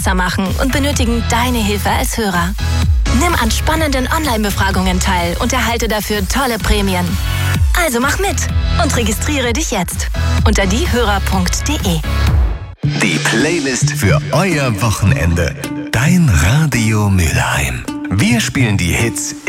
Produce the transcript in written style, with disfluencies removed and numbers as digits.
machen und benötigen deine Hilfe als Hörer. Nimm an spannenden Online-Befragungen teil und erhalte dafür tolle Prämien. Also mach mit und registriere dich jetzt unter diehörer.de. Die Playlist für euer Wochenende. Dein Radio Mülheim. Wir spielen die Hits